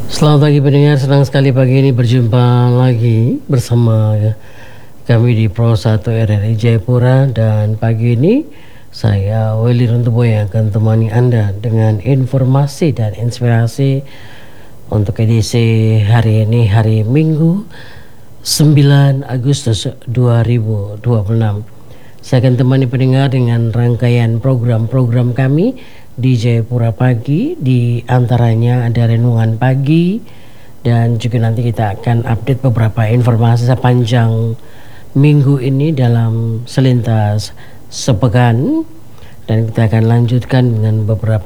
Selamat pagi pendengar, senang sekali pagi ini berjumpa lagi bersama kami di Pro 1 RRI Jayapura. Dan pagi ini saya Willy Runtuboy yang akan temani Anda dengan informasi dan inspirasi untuk edisi hari ini, hari Minggu 9 Agustus 2026. Saya akan temani pendengar dengan rangkaian program-program kami di Jayapura Pagi. Di antaranya ada renungan pagi, dan juga nanti kita akan update beberapa informasi sepanjang minggu ini dalam selintas sepekan. Dan kita akan lanjutkan dengan beberapa